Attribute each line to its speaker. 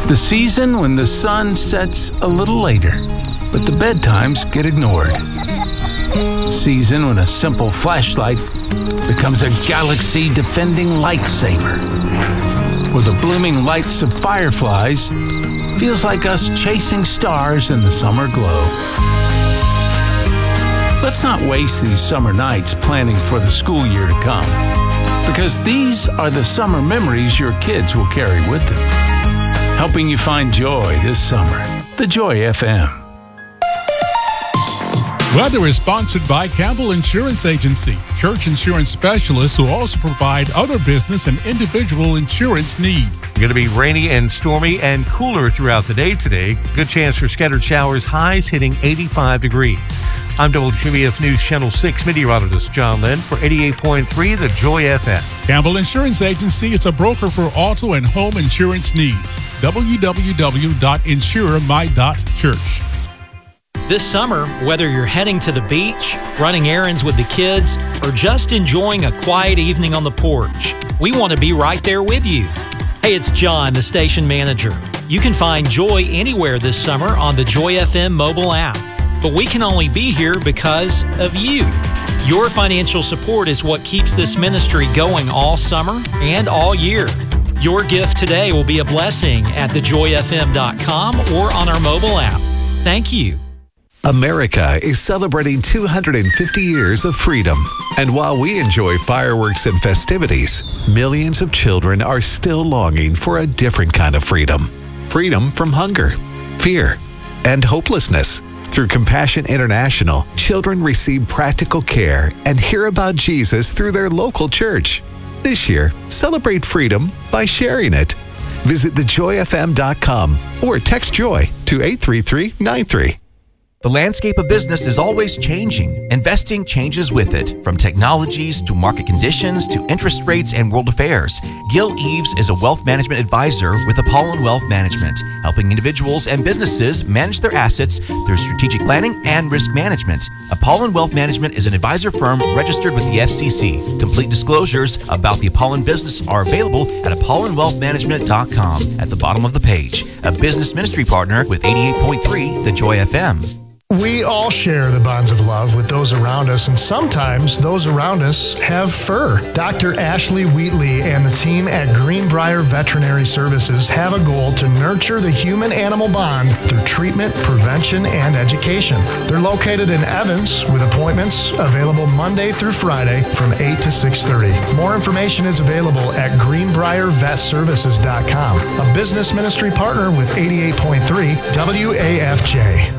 Speaker 1: the season when the sun sets a little later, but the bedtimes get ignored. Season when a simple flashlight becomes a galaxy-defending lightsaber. Where the blooming lights of fireflies feels like us chasing stars in the summer glow. Let's not waste these summer nights planning for the school year to come, because these are the summer memories your kids will carry with them, helping you find joy this summer. The Joy FM.
Speaker 2: Weather is sponsored by Campbell Insurance Agency, church insurance specialists who also provide other business and individual insurance needs.
Speaker 3: It's going to be rainy and stormy and cooler throughout the day today. Good chance for scattered showers, highs hitting 85 degrees. I'm WGBF News Channel 6 meteorologist John Lynn for 88.3 The Joy FM.
Speaker 2: Campbell Insurance Agency is a broker for auto and home insurance needs. www.insuremy.church.
Speaker 4: This summer, whether you're heading to the beach, running errands with the kids, or just enjoying a quiet evening on the porch, we want to be right there with you. Hey, it's John, the station manager. You can find Joy anywhere this summer on the Joy FM mobile app. But we can only be here because of you. Your financial support is what keeps this ministry going all summer and all year. Your gift today will be a blessing at thejoyfm.com or on our mobile app. Thank you.
Speaker 5: America is celebrating 250 years of freedom. And while we enjoy fireworks and festivities, millions of children are still longing for a different kind of freedom. Freedom from hunger, fear, and hopelessness. Through Compassion International, children receive practical care and hear about Jesus through their local church. This year, celebrate freedom by sharing it. Visit thejoyfm.com or text JOY to 83393.
Speaker 6: The landscape of business is always changing. Investing changes with it. From technologies to market conditions to interest rates and world affairs, Gil Eves is a wealth management advisor with Apollon Wealth Management, helping individuals and businesses manage their assets through strategic planning and risk management. Apollon Wealth Management is an advisor firm registered with the FCC. Complete disclosures about the Apollon business are available at apollonwealthmanagement.com at the bottom of the page. A business ministry partner with 88.3 The Joy FM.
Speaker 7: We all share the bonds of love with those around us, and sometimes those around us have fur. Dr. Ashley Wheatley and the team at Greenbrier Veterinary Services have a goal to nurture the human-animal bond through treatment, prevention, and education. They're located in Evans with appointments available Monday through Friday from 8 to 6:30. More information is available at greenbriervetservices.com, a business ministry partner with 88.3 WAFJ.